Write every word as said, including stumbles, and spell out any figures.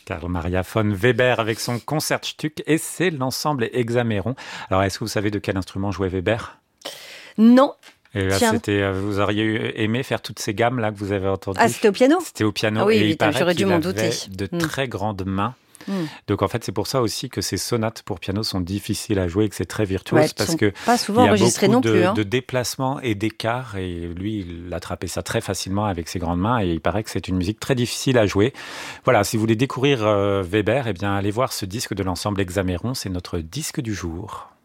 Carl Maria von Weber avec son Concertstück et c'est l'ensemble Hexaméron. Alors, est-ce que vous savez de quel instrument jouait Weber ? Non. Et là, c'était, vous auriez aimé faire toutes ces gammes-là que vous avez entendues ? Ah, c'était au piano ? C'était au piano. Ah oui, et oui, il paraît j'aurais dû qu'il m'en avait douter. de Mm. très grandes mains. Mm. Donc en fait, c'est pour ça aussi que ces sonates pour piano sont difficiles à jouer et que c'est très virtuose Ouais, parce que pas souvent il y a enregistrées beaucoup non de, plus. Hein. de déplacements et d'écarts et lui, il attrapait ça très facilement avec ses grandes mains et il paraît que c'est une musique très difficile à jouer. Voilà, si vous voulez découvrir euh, Weber, eh bien allez voir ce disque de l'ensemble Hexaméron, c'est notre disque du jour.